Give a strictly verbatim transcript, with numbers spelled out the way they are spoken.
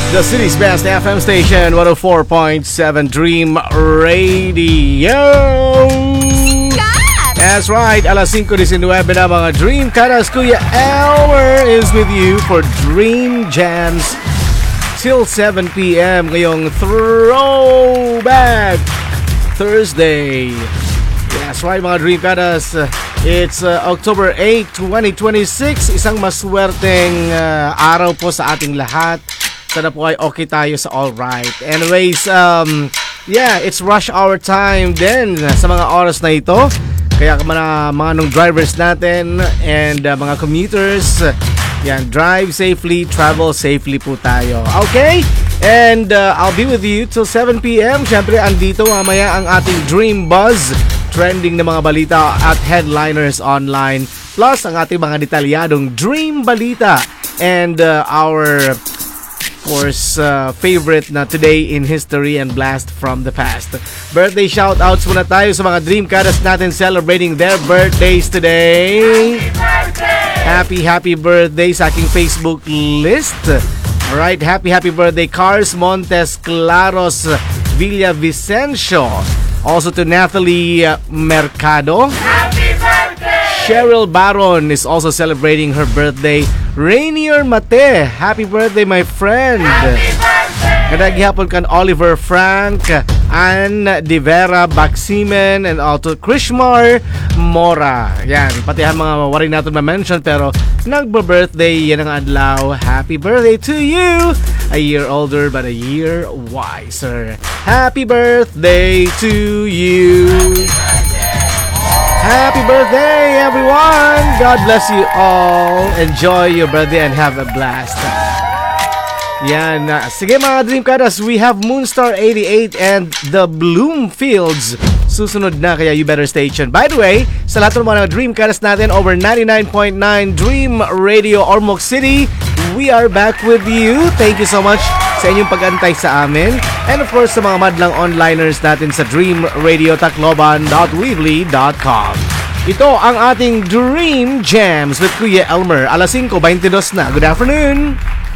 The city's best F M station, one oh four point seven Dream Radio. Scott! That's right, alas singko nineteen na mga Dream Karas. Kuya Elmer is with you for Dream Jams till seven p.m. ngayong Throwback Thursday. That's right mga Dream Karas. It's uh, October eighth, twenty twenty-six. Isang maswerteng uh, araw po sa ating lahat. Sana po ay okay tayo sa alright. Anyways, um, yeah, it's rush hour time din sa mga oras na ito. Kaya mga, mga nung drivers natin and uh, mga commuters, yan, drive safely, travel safely po tayo. Okay? And uh, I'll be with you till seven p.m. Siyempre, andito mamaya ang ating Dream Buzz. Trending na mga balita at headliners online. Plus, ang ating mga detalyadong Dream Balita. And uh, our... Of course, uh, favorite na Today in History and Blast from the Past. Birthday shoutouts muna tayo sa mga Dream Caras natin celebrating their birthdays today. Happy birthday! Happy, happy birthday sa aking Facebook list. Alright, happy, happy birthday Cars Montes Claros Villavicencio. Also to Nathalie Mercado. Happy birthday! Cheryl Baron is also celebrating her birthday. Rainier Mate, happy birthday my friend. Happy birthday! Kadaghapon kan Oliver Frank, Ann De Vera Baximen, and also Krishmar Mora. Yan, pati ang mga wari natin ma-mention pero nagba-birthday yan ang adlaw. Happy birthday to you! A year older but a year wiser. Happy birthday to you! Happy birthday, everyone! God bless you all. Enjoy your birthday and have a blast. Yan. Uh, sige mga Dream Caras, we have Moonstar eighty-eight and the Bloomfields. Susunod na, kaya you better stay tuned. By the way, sa lahat ng mga Dream Caras natin over ninety-nine point nine Dream Radio Ormoc City, we are back with you. Thank you so much sa inyong pag-antay sa amin. And of course, sa mga madlang onliners natin sa dream radio tacloban dot weebly dot com. Ito ang ating Dream Jams with Kuya Elmer. alas singko twenty-two na. Good afternoon!